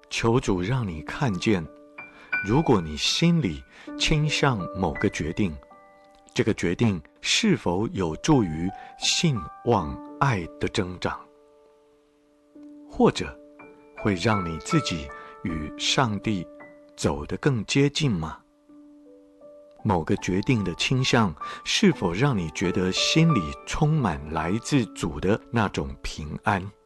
求主让你看见，如果你心里倾向某个决定，这个决定是否有助于信望爱的增长，或者会让你自己与上帝走得更接近吗？某个决定的倾向是否让你觉得心里充满来自主的那种平安？